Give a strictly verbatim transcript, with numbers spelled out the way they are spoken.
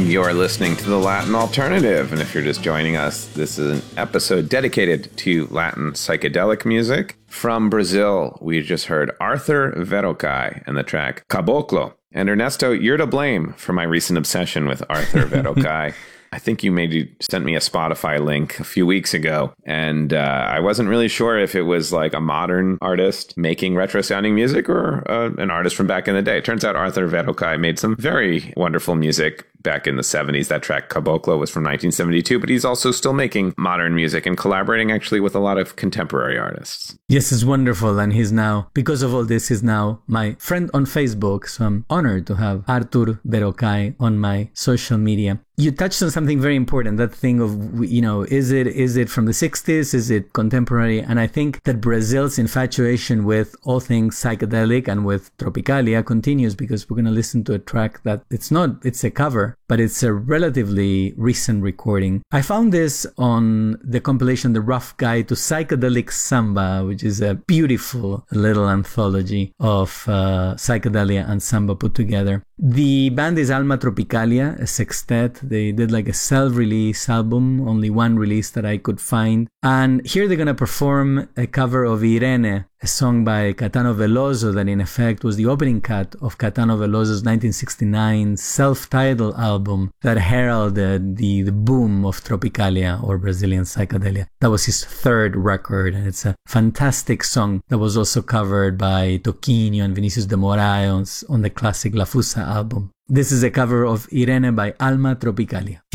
You're listening to the Latin Alternative, and if you're just joining us, this is an episode dedicated to Latin psychedelic music. From Brazil, we just heard Arthur Verocai and the track Caboclo. And Ernesto, you're to blame for my recent obsession with Arthur Verocai. I think you maybe sent me a Spotify link a few weeks ago, and uh, I wasn't really sure if it was like a modern artist making retro-sounding music or uh, an artist from back in the day. It turns out Arthur Verocai made some very wonderful music back in the seventies. That track Caboclo was from nineteen seventy-two, but he's also still making modern music and collaborating actually with a lot of contemporary artists. Yes, it's wonderful. And he's now, because of all this, he's now my friend on Facebook. So I'm honored to have Arthur Verocai on my social media. You touched on something very important, that thing of, you know, is it is it from the sixties? Is it contemporary? And I think that Brazil's infatuation with all things psychedelic and with Tropicalia continues, because we're going to listen to a track that it's not, it's a cover, but it's a relatively recent recording. I found this on the compilation The Rough Guide to Psychedelic Samba, which is a beautiful little anthology of uh, psychedelia and samba put together. The band is Alma Tropicalia, a sextet. They did like a self-release album, only one release that I could find. And here they're going to perform a cover of Irene, a song by Caetano Veloso that in effect was the opening cut of Caetano Veloso's nineteen sixty-nine self-titled album that heralded the, the boom of Tropicalia, or Brazilian psychedelia. That was his third record, and it's a fantastic song that was also covered by Toquinho and Vinicius de Moraes on the classic La Fusa album. This is a cover of Irene by Alma Tropicalia.